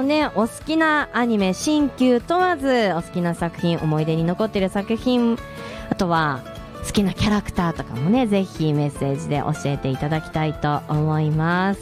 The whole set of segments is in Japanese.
のねお好きなアニメ新旧問わずお好きな作品、思い出に残っている作品、あとは好きなキャラクターとかもねぜひメッセージで教えていただきたいと思います。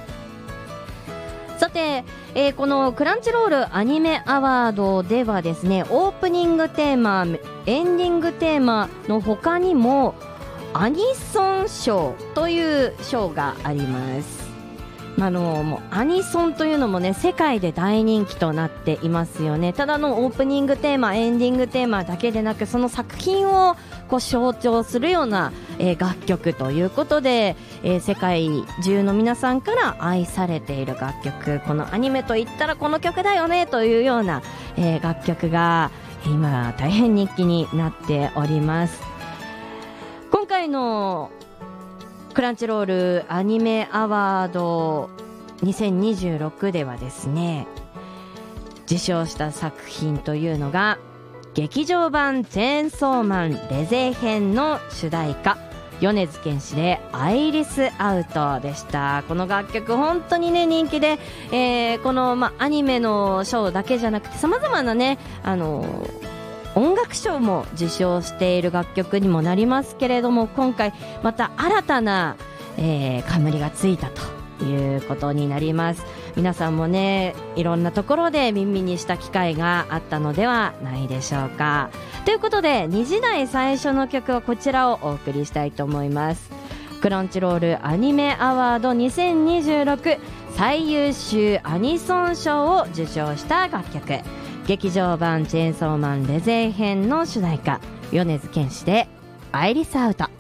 さて、このクランチロールアニメアワードではですね、オープニングテーマ、エンディングテーマの他にもアニソン賞という賞があります。もうアニソンというのもね世界で大人気となっていますよね。ただのオープニングテーマ、エンディングテーマだけでなく、その作品をこう象徴するような、楽曲ということで、世界中の皆さんから愛されている楽曲、このアニメといったらこの曲だよねというような、楽曲が今大変人気になっております。今回のクランチロールアニメアワード2026ではですね、受賞した作品というのが劇場版チェーンソーマンレゼ編の主題歌、米津玄師でアイリスアウトでした。この楽曲本当にね人気で、この、アニメの賞だけじゃなくて様々なね音楽賞も受賞している楽曲にもなりますけれども、今回また新たな、冠がついたということになります。皆さんもねいろんなところで耳にした機会があったのではないでしょうか。ということで2時台最初の曲はこちらをお送りしたいと思います。クランチロールアニメアワード2026最優秀アニソン賞を受賞した楽曲、劇場版チェーンソーマンレゼ編の主題歌、米津玄師でアイリスアウト。